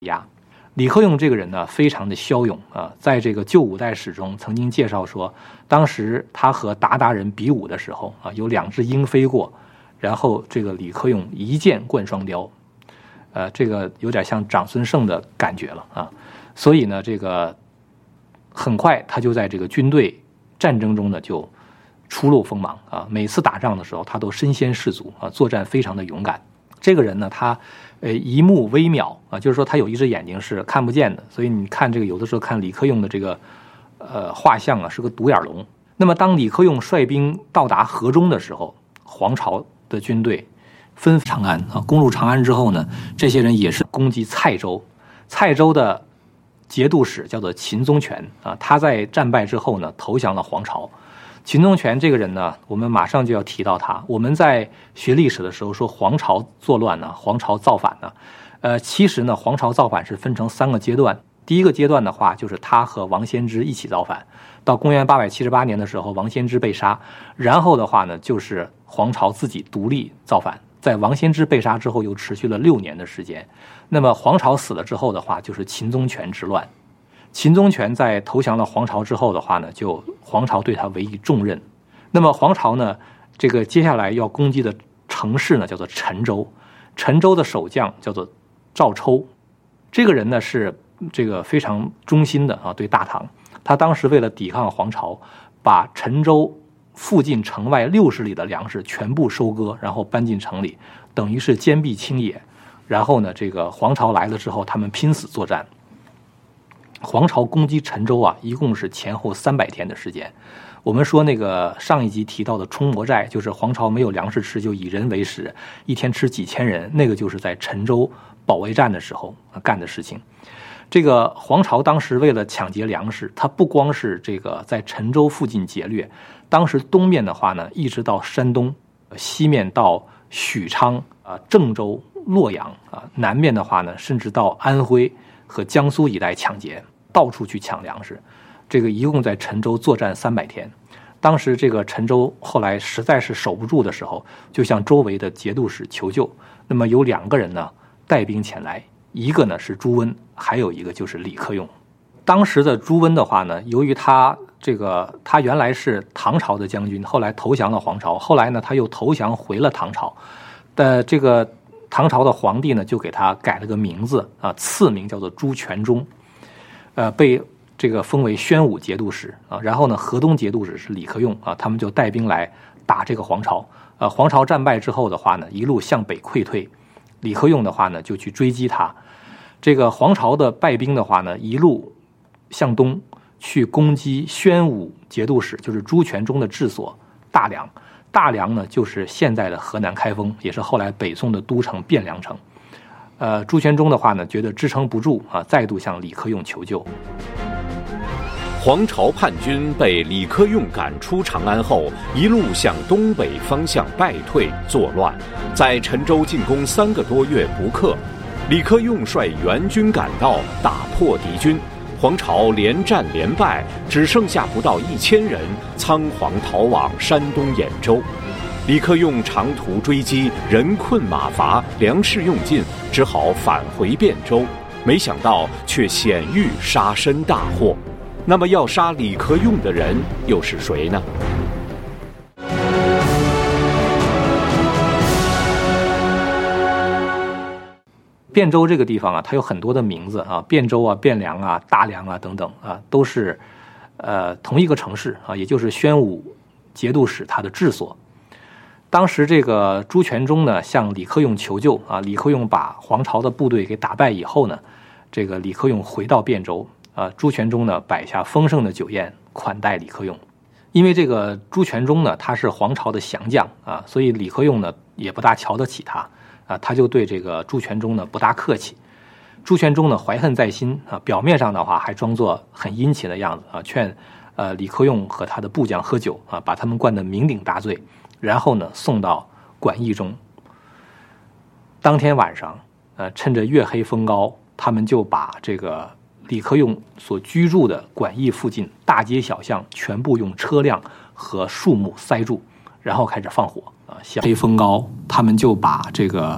压。李克用这个人呢，非常的骁勇啊，在这个旧五代史中曾经介绍说，当时他和鞑靼人比武的时候啊，有2只鹰飞过，然后这个李克用一箭贯双雕，这个有点像长孙晟的感觉了啊。所以呢，这个很快他就在这个军队战争中呢就初露锋芒啊，每次打仗的时候他都身先士卒啊，作战非常的勇敢。这个人呢，他一目微渺啊，就是说他有一只眼睛是看不见的，所以你看这个有的时候看李克用的这个画像啊，是个独眼龙。那么当李克用率兵到达河中的时候，黄巢的军队纷长安啊，攻入长安之后呢，这些人也是攻击蔡州。蔡州的节度使叫做秦宗权啊，他在战败之后呢，投降了黄巢。秦宗权这个人呢，我们马上就要提到他。我们在学历史的时候说黄巢作乱呢，黄巢造反呢，其实呢，黄巢造反是分成3个阶段。第一个阶段的话，就是他和王先知一起造反，到公元878年的时候，王先知被杀，然后的话呢，就是黄巢自己独立造反，在王先知被杀之后，又持续了6年的时间。那么黄巢死了之后的话，就是秦宗权之乱。秦宗权在投降了黄巢之后的话呢，就黄巢对他委以重任。那么黄巢呢，这个接下来要攻击的城市呢，叫做陈州。陈州的守将叫做赵抽，这个人呢是这个非常忠心的啊，对大唐。他当时为了抵抗黄巢，把陈州附近城外60里的粮食全部收割，然后搬进城里，等于是坚壁清野。然后呢，这个黄巢来了之后，他们拼死作战。黄巢攻击陈州啊，一共是前后300天的时间。我们说那个上一集提到的冲魔寨，就是黄巢没有粮食吃，就以人为食，一天吃几千人，那个就是在陈州保卫战的时候干的事情。这个黄巢当时为了抢劫粮食，他不光是这个在陈州附近劫掠，当时东面的话呢，一直到山东，西面到许昌郑州、洛阳南面的话呢，甚至到安徽和江苏一带抢劫，到处去抢粮食。这个一共在陈州作战300天。当时这个陈州后来实在是守不住的时候，就向周围的节度使求救。那么有2个人呢带兵前来，一个呢是朱温，还有一个就是李克用。当时的朱温的话呢，由于他原来是唐朝的将军，后来投降了黄巢，后来呢他又投降回了唐朝。这个唐朝的皇帝呢就给他改了个名字啊，赐名叫做朱全忠，被这个封为宣武节度使啊。然后呢，河东节度使是李克用啊，他们就带兵来打这个黄巢。黄巢战败之后的话呢，一路向北溃退。李克用的话呢，就去追击他。这个黄巢的败兵的话呢，一路向东去攻击宣武节度使，就是朱全忠的治所大梁。大梁呢，就是现在的河南开封，也是后来北宋的都城汴梁城。朱全忠的话呢，觉得支撑不住啊，再度向李克用求救。 黄巢叛军被李克用赶出长安后，一路向东北方向败退作乱，在陈州进攻3个多月不克。李克用率援军赶到，打破敌军，黄巢连战连败，只剩下不到1000人，仓皇逃往山东兖州。李克用长途追击，人困马乏，粮食用尽，只好返回汴州。没想到却险遇杀身大祸。那么要杀李克用的人又是谁呢？ 汴州这个地方啊，它有很多的名字啊，汴州啊、汴梁啊、大梁啊等等啊，都是同一个城市啊，也就是宣武节度使他的治所。当时这个朱全忠呢向李克用求救啊，李克用把黄巢的部队给打败以后呢，这个李克用回到汴州朱全忠呢摆下丰盛的酒宴款待李克用。因为这个朱全忠呢他是黄巢的降将啊，所以李克用呢也不大瞧得起他啊，他就对这个朱全忠呢不大客气。朱全忠呢怀恨在心啊，表面上的话还装作很殷勤的样子啊，劝李克用和他的部将喝酒啊，把他们灌得酩酊大醉，然后呢送到馆驿中。当天晚上趁着月黑风高，他们就把这个李克用所居住的馆驿附近大街小巷全部用车辆和树木塞住，然后开始放火啊。黑风高，他们就把这个